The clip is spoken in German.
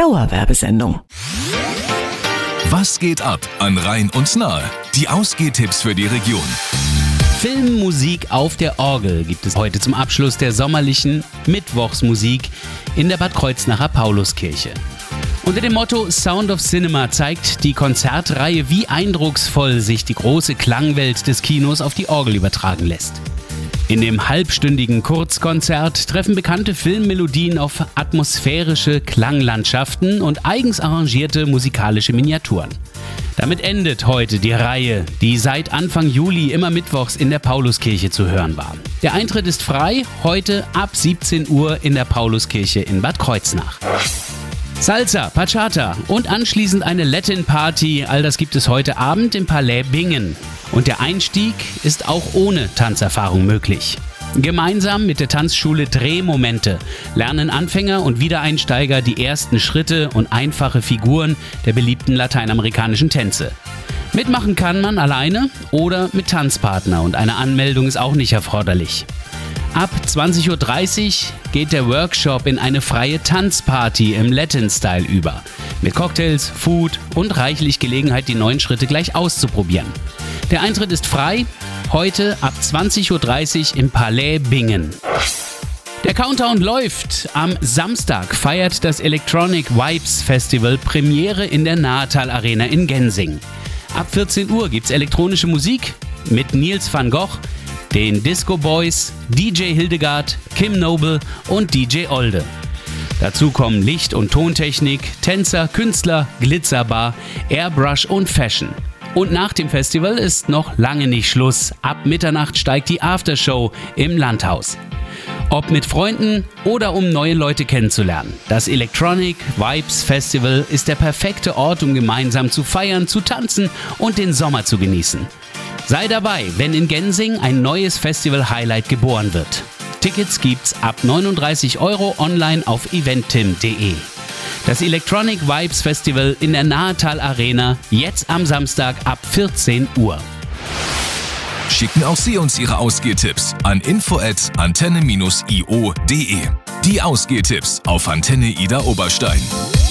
Dauerwerbesendung. Was geht ab an Rhein und Nahe? Die Ausgehtipps für die Region. Filmmusik auf der Orgel gibt es heute zum Abschluss der sommerlichen Mittwochsmusik in der Bad Kreuznacher Pauluskirche. Unter dem Motto Sound of Cinema zeigt die Konzertreihe, wie eindrucksvoll sich die große Klangwelt des Kinos auf die Orgel übertragen lässt. In dem halbstündigen Kurzkonzert treffen bekannte Filmmelodien auf atmosphärische Klanglandschaften und eigens arrangierte musikalische Miniaturen. Damit endet heute die Reihe, die seit Anfang Juli immer mittwochs in der Pauluskirche zu hören war. Der Eintritt ist frei, heute ab 17 Uhr in der Pauluskirche in Bad Kreuznach. Salsa, Bachata und anschließend eine Latin-Party, all das gibt es heute Abend im Palais Bingen. Und der Einstieg ist auch ohne Tanzerfahrung möglich. Gemeinsam mit der Tanzschule Drehmomente lernen Anfänger und Wiedereinsteiger die ersten Schritte und einfache Figuren der beliebten lateinamerikanischen Tänze. Mitmachen kann man alleine oder mit Tanzpartner und eine Anmeldung ist auch nicht erforderlich. Ab 20.30 Uhr geht der Workshop in eine freie Tanzparty im Latin-Style über. Mit Cocktails, Food und reichlich Gelegenheit, die neuen Schritte gleich auszuprobieren. Der Eintritt ist frei, heute ab 20.30 Uhr im Palais Bingen. Der Countdown läuft. Am Samstag feiert das Electronic Vibes Festival Premiere in der Nahetal Arena in Gensing. Ab 14 Uhr gibt's elektronische Musik mit Nils van Gogh, den Disco Boys, DJ Hildegard, Kim Noble und DJ Olde. Dazu kommen Licht- und Tontechnik, Tänzer, Künstler, Glitzerbar, Airbrush und Fashion. Und nach dem Festival ist noch lange nicht Schluss. Ab Mitternacht steigt die Aftershow im Landhaus. Ob mit Freunden oder um neue Leute kennenzulernen. Das Electronic Vibes Festival ist der perfekte Ort, um gemeinsam zu feiern, zu tanzen und den Sommer zu genießen. Sei dabei, wenn in Gensing ein neues Festival-Highlight geboren wird. Tickets gibt's ab 39 € online auf eventim.de. Das Electronic Vibes Festival in der Nahetal Arena, jetzt am Samstag ab 14 Uhr. Schicken auch Sie uns Ihre Ausgehtipps an info@antenne-io.de. Die Ausgehtipps auf Antenne Ida Oberstein.